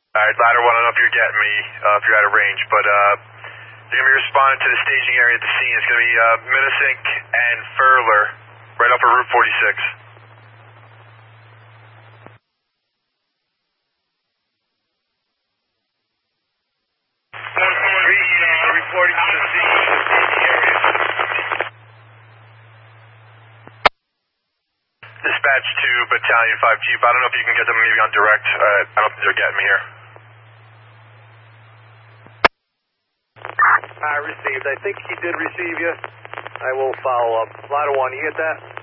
Alright, ladder 1, I don't know if you're getting me, if you're out of range, but you're going to be responding to the staging area at the scene. It's going to be Minnesink and Furler, right off of Route 46. Reporting to the scene, staging area. Dispatch to Battalion 5 Chief. I don't know if you can get them maybe on direct. I don't think they're getting me here. I received. I think he did receive you. I will follow up. Ladder 1, you get that?